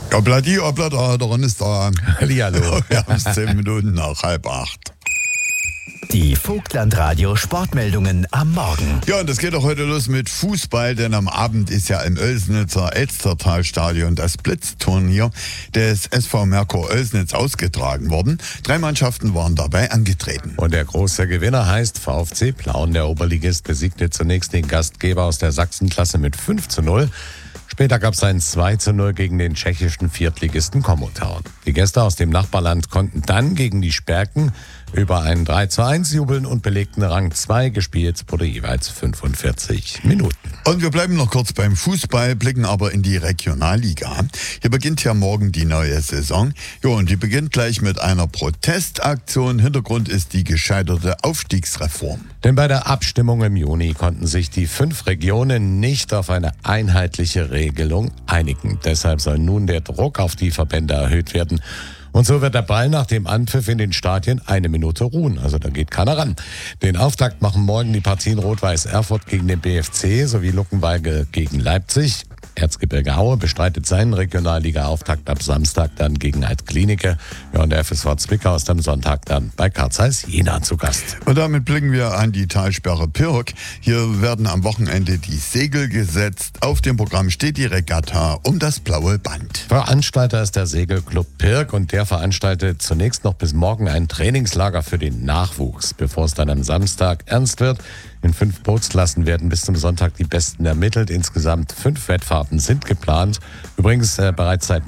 Obladi, oblada, daran ist da. Hallihallo. Wir haben es 10 Minuten nach 7:30. Die Vogtland-Radio Sportmeldungen am Morgen. Ja, und das geht auch heute los mit Fußball, denn am Abend ist ja im Oelsnitzer Elstertalstadion das Blitzturnier des SV Merkur Oelsnitz ausgetragen worden. 3 Mannschaften waren dabei angetreten. Und der große Gewinner heißt VfC Plauen. Der Oberligist besiegte zunächst den Gastgeber aus der Sachsenklasse mit 5:0. Später gab es ein 2:0 gegen den tschechischen Viertligisten Komotown. Die Gäste aus dem Nachbarland konnten dann gegen die Sperken über einen 3:1 jubeln und belegten Rang 2. Gespielt wurde jeweils 45 Minuten. Und wir bleiben noch kurz beim Fußball, blicken aber in die Regionalliga. Hier beginnt ja morgen die neue Saison. Ja, und die beginnt gleich mit einer Protestaktion. Hintergrund ist die gescheiterte Aufstiegsreform. Denn bei der Abstimmung im Juni konnten sich die 5 Regionen nicht auf eine einheitliche Regelung einigen. Deshalb soll nun der Druck auf die Verbände erhöht werden. Und so wird der Ball nach dem Anpfiff in den Stadien 1 Minute ruhen. Also da geht keiner ran. Den Auftakt machen morgen die Partien Rot-Weiß Erfurt gegen den BFC sowie Luckenwalde gegen Leipzig. Erzgebirge Aue bestreitet seinen Regionalliga-Auftakt ab Samstag dann gegen Alt-Klinike. Ja, und der FSV Zwickau ist am Sonntag dann bei Carl Zeiss Jena zu Gast. Und damit blicken wir an die Talsperre Pirk. Hier werden am Wochenende die Segel gesetzt. Auf dem Programm steht die Regatta um das blaue Band. Veranstalter ist der Segelclub Pirk und der veranstaltet zunächst noch bis morgen ein Trainingslager für den Nachwuchs, bevor es dann am Samstag ernst wird. In 5 Bootsklassen werden bis zum Sonntag die Besten ermittelt. Insgesamt 5 Wettfahrten sind geplant. Übrigens bereits seit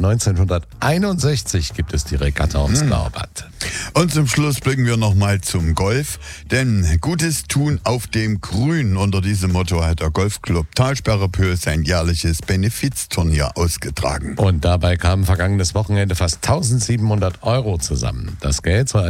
1961 gibt es die Regatta ums blaue Band. Und zum Schluss blicken wir nochmal zum Golf, denn Gutes tun auf dem Grün. Unter diesem Motto hat der Golfclub Talsperre Pöhl sein jährliches Benefizturnier ausgetragen. Und dabei kamen vergangenes Wochenende fast 1.700 € zusammen. Das Geld soll